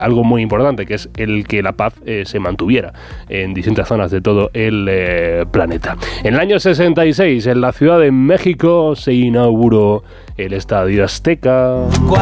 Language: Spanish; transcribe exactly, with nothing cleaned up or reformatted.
algo muy importante, que es el que la paz eh, se mantuviera en distintas zonas de todo el eh, planeta. En el año sesenta y seis, en la Ciudad de México, se inauguró el Estadio Azteca.